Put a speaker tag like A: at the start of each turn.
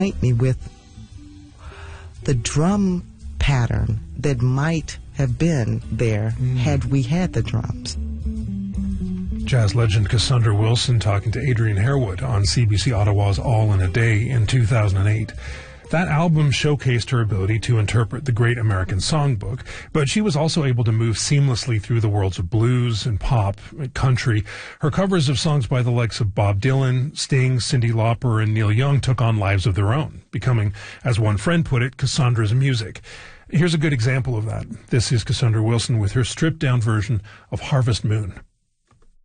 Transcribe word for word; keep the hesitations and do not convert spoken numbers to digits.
A: me with the drum pattern that might have been there mm. had we had the drums.
B: Jazz legend Cassandra Wilson talking to Adrian Harewood on C B C Ottawa's All in a Day in two thousand eight. That album showcased her ability to interpret the Great American Songbook, but she was also able to move seamlessly through the worlds of blues and pop and country. Her covers of songs by the likes of Bob Dylan, Sting, Cyndi Lauper, and Neil Young took on lives of their own, becoming, as one friend put it, Cassandra's music. Here's a good example of that. This is Cassandra Wilson with her stripped-down version of Harvest Moon.